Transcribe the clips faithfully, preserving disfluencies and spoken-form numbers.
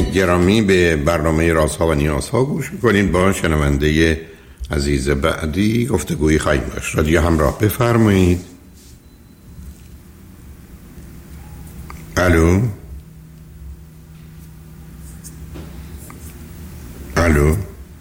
گرامی به برنامه رازها و نیازها گوش میکنین. با شنونده عزیز بعدی گفتگویی خواهیم داشت. رادیو همراه، بفرمایید. الو الو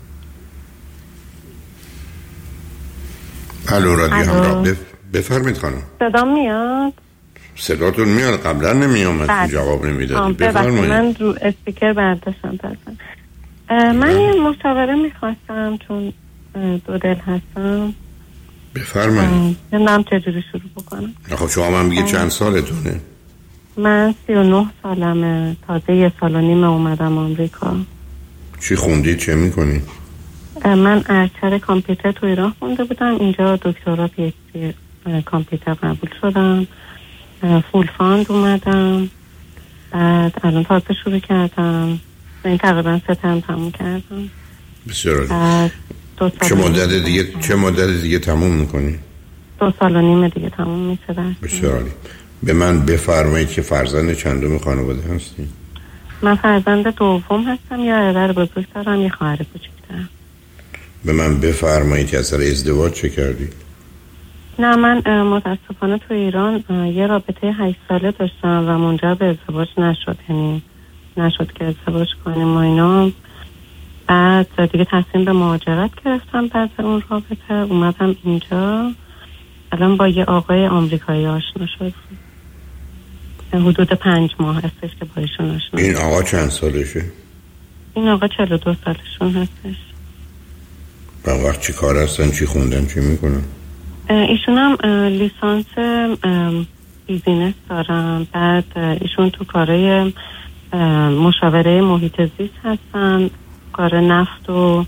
الو رادیو همراه، بف... بفرمایید خانم. صدا میاد؟ صداتون میاد، قبلا نمی آمد جواب نمیدادید. بفرمایید. من رو اسپیکر برداشتم. من یه مشاوره میخواستم چون دو دل هستم. بفرمایید. نمیدونم چجوری شروع بکنم. خب شما من بگید چند سالتونه؟ من سی و نه سالمه. تازه یه سال و نیمه اومدم آمریکا. چی خوندید؟ چه میکنید؟ من ارشد کامپیوتر تو ایران خونده بودم. اینجا دکترا پی اچ دی کامپیوتر قبول شدم. فول فاند اومدم. بعد الان تازه شروع کردم. این تقریبا سه ترم تموم کردم. بسیار عالی. چه مدت دیگه چه مدت دیگه تموم میکنی؟ دو سال و نیمه دیگه تموم میشه. بسیار عالی. به من بفرمایید که فرزند چندم خانواده هستی؟ من فرزند دوم هستم. یه برادر بزرگ دارم، یه خواهر کوچیک‌تر. به من بفرمایید که اثر ازدواج چه کردی؟ نه، من متاسفانه تو ایران یه رابطه هشت ساله داشتم و منجر به ازدواج نشد. یعنی نشد که ازدواج کنیم و اینا. بعد دیگه تصمیم به مهاجرت گرفتم. بعد اون رابطه اومدم اینجا. الان با یه آقای آمریکایی آشنا شدم. حدود پنج ماه هستش که با ایشون آشنا. این آقا چند سالشه؟ این آقا چهل و دو سالشون هستش. و وقت چی کار هستن؟ چی خوندن؟ چی میکنن؟ ایشون هم لیسانس بیزینس دارن. بعد ایشون تو کارهای مشاوره محیط زیست هستن. کار نفت و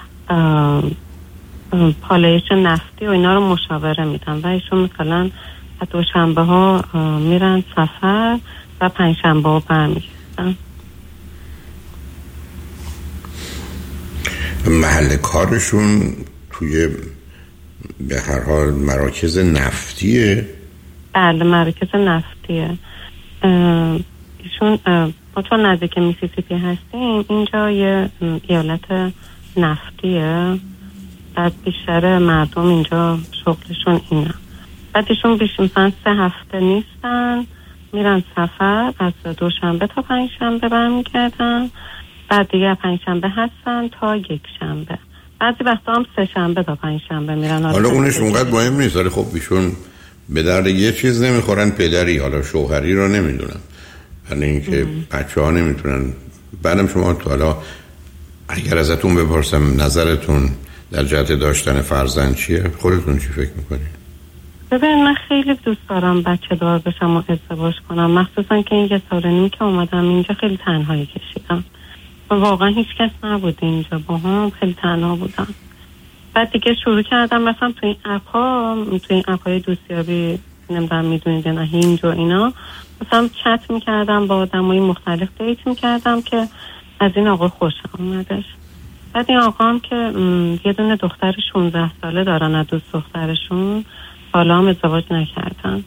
پالایش نفتی و اینا رو مشاوره میدن. و ایشون مثلا دوشنبه ها میرن سفر و پنجشنبه ها برمیگردن. محل کارشون توی به هر حال مراکز نفتیه؟ بله، مراکز نفتیه. ایشون ما چون نزدیک میسیسیپی هستیم، اینجا یه ایالت نفتیه. بعد بیشتر مردم اینجا شغلشون اینه. بعد ایشون بیش مثلا سه هفته نیستن، میرن سفر از دوشنبه تا پنجشنبه برمیگردن. بعد دیگه پنجشنبه هستن تا یک شنبه. بعضی وقتا هم سه شنبه تا پنجشنبه میرن. حالا اونش اونقدر مهم نیست، ولی خب ایشون به درد یه چیز نمیخورن، پدری حالا شوهری رو نمیدونم، یعنی اینکه بچه ها نمیتونن. بعدم شما تو حالا اگر ازتون بپرسم نظرتون در جهت داشتن فرزند چیه، خودتون چی فکر میکنید؟ ببین، من خیلی دوست دارم بچه دار بشم و ازدواج کنم، مخصوصا که این یه سال و نیم که اومدم اینجا خیلی تنهایی کشیدم و واقعا هیچ کس نبود اینجا، با هم خیلی تنها بودم. بعد دیگه شروع کردم مثلا تو این اپ ها تو این اپ های دوستیابی، نمیدونم میدونید یا نه، هینج و اینا، مثلا چت میکردم با آدمای مختلف، دیت میکردم که از این آقا خوشم اومدش. بعد این آقا هم که یه دونه دختر شانزده ساله دارن از دوست دخترشون، حالا هم ازدواج نکردن.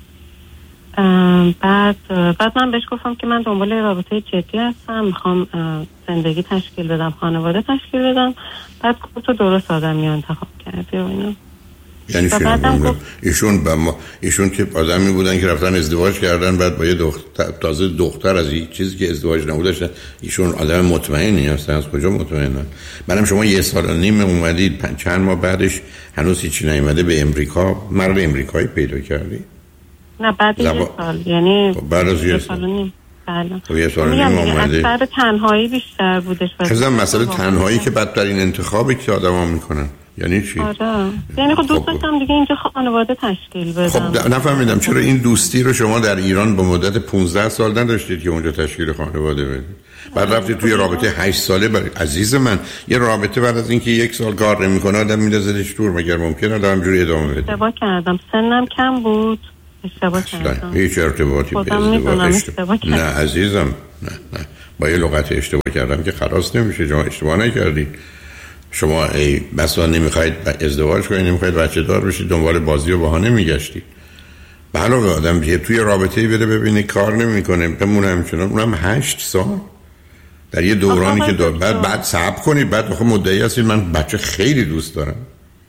بعد بعد من بهش گفتم که من دنبال رابطه جدی هستم، میخوام زندگی تشکیل بدم، خانواده تشکیل بدم. بعد گفت تو درست آدمی انتخاب کردی و اینا. یعنی گفت... ایشون با ما... ایشون که آدمی بودن که رفتن ازدواج کردن، بعد با یه دختر، تازه دختر از این چیزی که ازدواج نبودش، ایشون آدم مطمئنی هستن. از کجا مطمئنن؟ بعدم شما یه سال و نیم اومدید، چند ماه بعدش هنوز هیچی نیومده به امریکا، مرد امریکایی پیدا کردی؟ نه، بعد زبا... یه سال، یعنی بعد از یه سال و نیم. بله. یه سال و نیم اومده. اثر تنهایی بیشتر بودش. مثلا مسئله تنهایی که بدترین انتخابی که آدما میکنن. یعنی چی؟ آره. یعنی خب دوست داشتم دیگه اینجا خانواده تشکیل بدم. خب نفهمیدم چرا این دوستی رو شما در ایران با مدت پانزده سال نداشتید که اونجا تشکیل خانواده بدید؟ بعد رفتید توی رابطه هشت ساله. برای عزیز من یه رابطه بعد از اینکه یک سال کار نمی‌کنه آدم میندازهش دور، مگر ممکنه آدم همینجوری ادامه بده؟ اشتباه کردم، سنم کم بود، اشتباه کردم. هیچ ارتباطی به ازدواج نه عزیزم، نه نه با یه لغت اشتباه کردم که خلاص نمیشه. شما اشتباه نکردید. شما ای بسا نمیخواید ازدواج کنید، نمیخواید بچه دار بشید، دنبال بازی و بهانه میگشتید. به علاوه آدم توی رابطه‌ای بره ببینه کار نمیکنه بمونه همچنان، اونم هشت سال. در یه دورانی که دار... بعد بعد صبر کنید، بعد آخه مدعی هستید من بچه خیلی دوست دارم.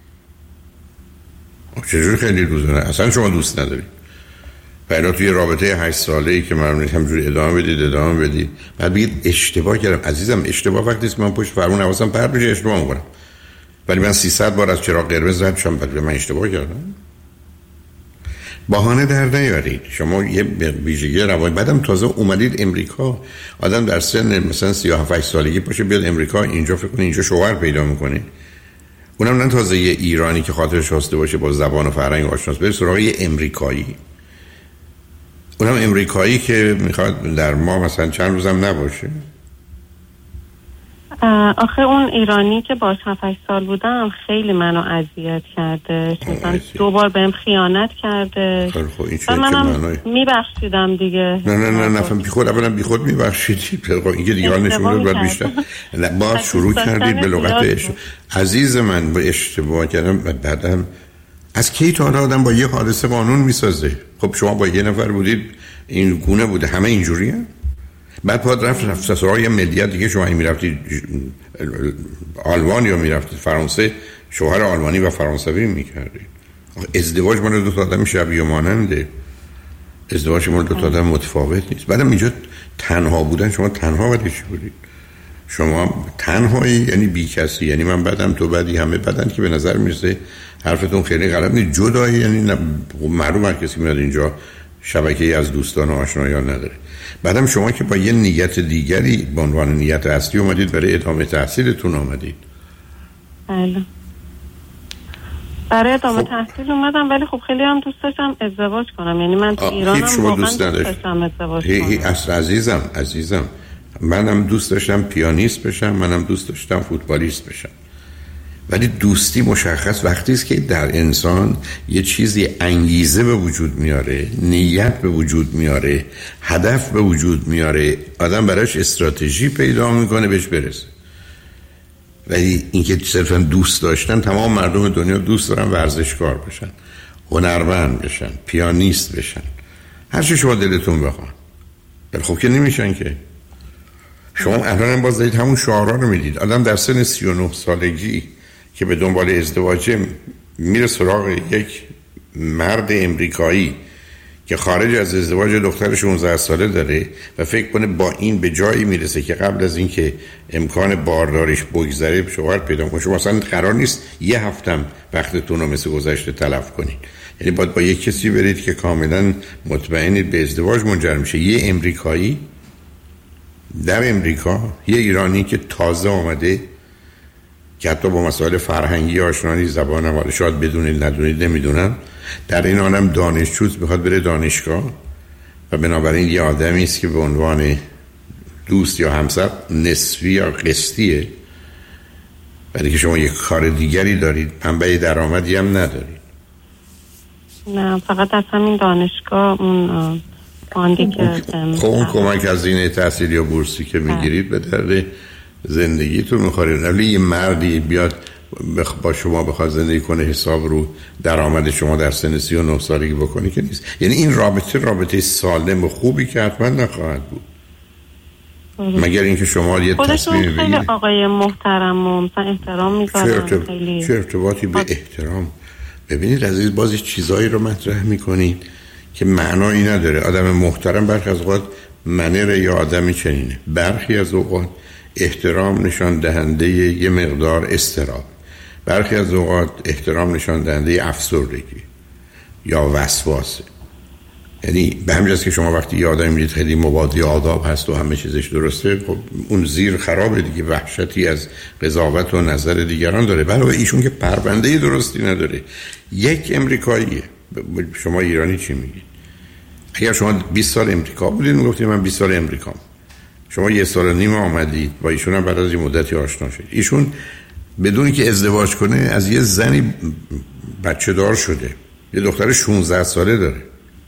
چجوری خیلی دوست دارم؟ اصلا شما دوست ندارید. بعدا توی رابطه هشت ساله‌ای که من همجوری ادامه بدید ادامه بدید بعد بگید اشتباه کردم. عزیزم اشتباه وقتی است من پشت فرمون حواسم پرت بشه اشتباه می‌کنم، ولی من سیصد بار از چراغ قرمز رد شدم بعد من اشتباه کردم. بهانه در نیارید. شما یه ویژگی روانی، بعدم تازه اومدید امریکا، آدم در سن مثلا سی و هفت سالگی باشه بیاد امریکا، اینجا فکر کنه اینجا شوهر پیدا میکنه، اونم نه تازه یه ایرانی که خاطرش هسته باشه با زبان و فرهنگ آشناست، بره سراغ یه امریکایی، اونم امریکایی که میخواد در ما مثلا چند روزم نباشه. آخه اون ایرانی که باش هفت هشت سال بودم خیلی منو اذیت کرده، مثلا دو بار بهم خیانت کرده و منم میبخشیدم دیگه. نه نه نه نفهم بی خود اولا بی خود میبخشیدی، اینکه دیگه نشون رو باید بیشتر باید شروع کردید به لغت عشق. عزیز من با اشتباه کردم بعدم از کی تا حالا آدم با یه حادثه قانون میسازه؟ خب شما با یه نفر بودید این گونه بوده همه اینجوری هم؟ بعد پاد رفت رفت سراغ یه ملیت دیگه، شما این میرفتید آلمان یا میرفتید فرانسه شوهر آلمانی و فرانسوی میکردید. ازدواج مال دو تا آدم شبیه ماننده، ازدواج مال دو تا آدم متفاوت نیست. بعدم اینجا تنها بودن، شما تنها ولی چی بودید؟ شما تنهایی یعنی بی کسی، یعنی من بدم تو بدی همه بدن که به نظر میرسه حرفتون خیلی غلط نیست. جدایی یعنی معلوم هر کسی میاد اینجا شبکه‌ای از دوستان و آشنایان نداره. بعدم شما که با یه نیت دیگری به عنوان نیت اصلی اومدید برای ادامه تحصیلتون آمدید. بله برای ادامه خب. تحصیل اومدم، ولی خب خیلی هم دوست داشتم ازدواج کنم، یعنی من تو ایرانم واقعا دوست داشتم ازدواج کنم. هی اصل عزیزم عزیزم منم دوست داشتم پیانیست بشم، منم دوست داشتم فوتبالیست بشم، ولی دوستی مشخص وقتی است که در انسان یه چیزی انگیزه به وجود میاره، نیت به وجود میاره، هدف به وجود میاره، آدم براش استراتژی پیدا میکنه بهش برسه. ولی اینکه صرفا دوست داشتن، تمام مردم دنیا دوست دارن ورزشکار بشن، هنرمند بشن، پیانیست بشن، هر چی شما دلتون بخواد، ولی خب که نمیشن که. شما الان هم باز دارید همون شعارا رو میدید. آدم در سن سی و نه سالگی که به دنبال ازدواج میره سراغ یک مرد امریکایی که خارج از ازدواج دختر شانزده ساله داره و فکر کنه با این به جایی میرسه که قبل از این که امکان بارداریش بگذره شوهر پیدا کنه. شما اصلا قرار نیست یه هفتم وقتتون رو مثل گذشته تلف کنید، یعنی باید با یک کسی برید که کاملا مطمئنید به ازدواج منجر میشه. یه امریکایی در امریکا، یه ایرانی که تازه آمده که حتی با مسائل فرهنگی آشنا نیست، زبان هم شاید بدونید ندونید نمیدونم، در این حالم دانشجوست میخواد بره دانشگاه و بنابراین یه آدمی است که به عنوان دوست یا همسر نسبی یا قسطیه، ولی که شما یک کار دیگری دارید، منبع درآمدی هم ندارید. نه فقط از همین دانشگاه اون باندی که خب اون کمک از این تحصیلی یا بورسی که میگیرید به درد زندگیتون میخورید. ولی یه مردی بیاد با شما بخواد زندگی کنه حساب رو درآمد شما در سن سی و نه سالگی بکنی که نیست. یعنی این رابطه رابطه سالم و خوبی که حتما نخواهد بود مگر اینکه شما یه تصمیم بگیرید. خیلی آقای محترم و مثلا احترام میذارم. خیلی چه ارتباطی به احترام؟ ببینید عزیز بازی چیزایی رو مطرح میکنید که معنایی نداره. آدم محترم برخی از اوقات منر یا آدمی چنینه، برخی از اوقات احترام نشان دهنده یه مقدار استراب، برخی از اوقات احترام نشان دهنده افسردگی یا وسواسه. یعنی به همین جاست که شما وقتی یه آدمی میدید خیلی مبادی آداب هست و همه چیزش درسته، خب اون زیر خرابه دیگه، وحشتی از قضاوت و نظر دیگران داره. علاوه ایشون که پرونده درستی نداره، یک امریکاییه. شما ایرانی چی میگید؟ اگر شما بیست سال امریکا بودید میگفتید من بیست سال امریکام، شما یه سال و نیم آمدید با ایشون هم بعد از یه مدتی آشنا شدید. ایشون بدونی که ازدواج کنه از یه زنی بچه دار شده، یه دختر شانزده ساله داره.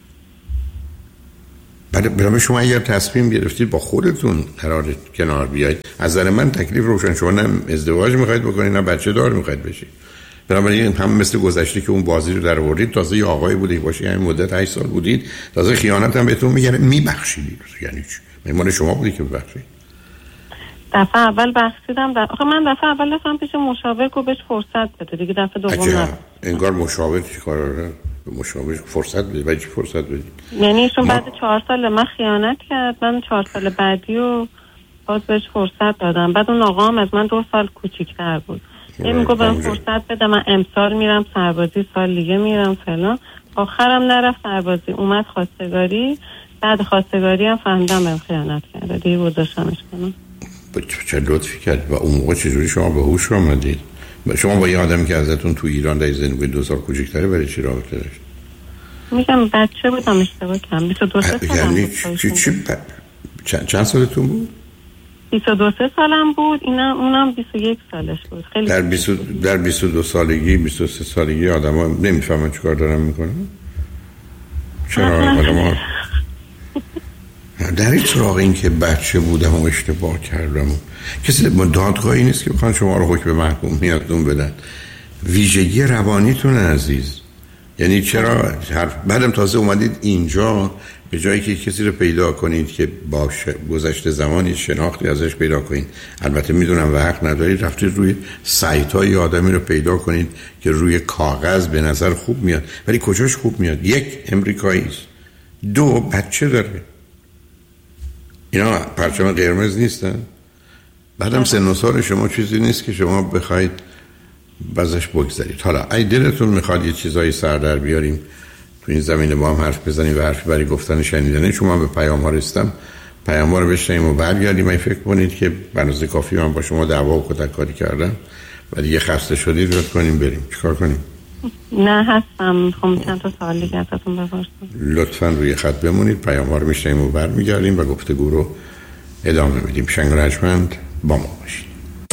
بعد برای شما اگر تصمیم گرفتید با خودتون قرار کنار بیاید، از نظر من تکلیف روشن، شما نه ازدواج میخواید بکنید نه بچه دار میخواید بشید. بنابراین هم مثل گذشته که اون بازی رو در آوردید، تازه یه آقای بودید باشه یعنی مدت هشت سال بودید، تازه خیانت هم بهتون میگن میبخشید. یعنی چی؟ مال شما بودی که ببخشید. دفعه اول بخشیدم. در... آخه من دفعه اول رفتم پیش مشاور که بهش فرصت بده دیگه. دفعه دوم نه. انگار مشاور چی کار داره؟ مشاور فرصت بده. ولی چی فرصت بده؟ یعنی ایشون ما... بعد چهار سال من خیانت کرد. من چهار سال بعدی و باز بهش فرصت دادم. بعد اون آقا هم از من دو سال کوچیک‌تر بود. این میگه بهم فرصت بده، من امسال میرم سربازی، سال دیگه میرم فلان. آخرم نرفت سربازی، اومد خواستگاری. بعد خواستگاری هم فهمیدم بهم خیانت کرده. دیگه گذاشتمش کنم. چه لطفی کرد. و اون موقع چجوری شما به هوش آمدید؟ شما با یه آدمی که ازتون تو ایران در زندگی دو سال کوچیک‌تره برای چی رابطه داشت؟ میگم بچه بودم، اشتباه کردم. بیست و دو سالم یعنی بود. چی چی ب... چند چند سالتون بود؟ بیست و دو سالم بود. اینا اونم بیست و یک سالش بود. خیلی در بیست در بیست و دو سالگی بیست و سه سالگی آدما نمیفهمن چیکار دارن میکنن. چرا آدما در این سراغ این که بچه بودم و اشتباه کردم، کسی دادگاهی نیست که بخوان شما رو حکم محکومیتتون بدن. ویژگی روانیتون عزیز. یعنی چرا حرف بعدم تازه اومدید اینجا به جایی که کسی رو پیدا کنید که با گذشته زمانی شناختی ازش پیدا کنید، البته میدونم و حق ندارید، رفتید روی سایت های آدمی رو پیدا کنید که روی کاغذ به نظر خوب میاد ولی کجاش خوب میاد؟ یک، امریکایی است، دو، بچه داره. اینا پرچم قرمز نیستن. بعدم سن و سال شما چیزی نیست که شما بخواید بازش بگذارید. حالا ای دلتون میخواد یه چیزایی سر در بیاریم تو این زمینه با هم حرف بزنیم و حرفی برای گفتن شنیدنه، چون من به پیام ها رسیدم، پیام ها رو بشنیم و برگردیم. ای فکر کنید که بنظر کافی من با شما دعوا و کتک کاری کردم و دیگه خسته شدید رد کنیم بریم، چیکار کنیم؟ نه هستم، خب چند تا سوال دیگه ازتون بپرسم. لطفاً روی خط بمونید، پیام ها رو میشنیم و برمیگردیم و گفتگو رو ادامه میدیم. شنگ رجمند با ما باشید.